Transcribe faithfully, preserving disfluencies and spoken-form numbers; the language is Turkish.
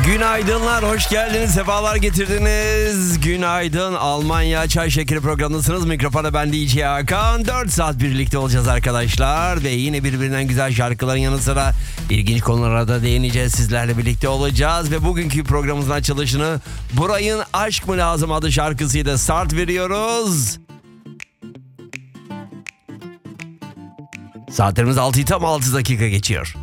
Günaydınlar, hoş geldiniz, sefalar getirdiniz. Günaydın, Almanya Çay Şekeri programındasınız. Mikrofona ben D J Hakan. dört saat birlikte olacağız arkadaşlar. Ve yine birbirinden güzel şarkıların yanı sıra ilginç konulara da değineceğiz. Sizlerle birlikte olacağız. Ve bugünkü programımızın açılışını Buray'ın Aşk mı Lazım adlı şarkısıyla start veriyoruz. Saatlerimiz altıyı tam altı dakika geçiyor.